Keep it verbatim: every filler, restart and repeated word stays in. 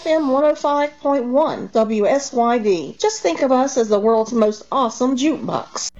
F M one oh five point one W S Y D. Just think of us as the world's most awesome jukebox.